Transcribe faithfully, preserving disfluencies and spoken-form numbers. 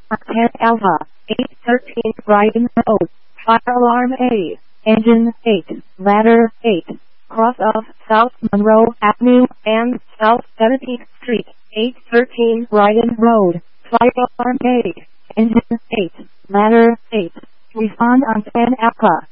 ten Alpha, eight thirteen Brighton Road, Fire Alarm A, Engine eight, Ladder eight, cross of South Monroe Avenue and South seventeenth Street, eight thirteen Brighton Road, Fire Alarm A, Engine eight, Ladder eight, respond on ten Alpha.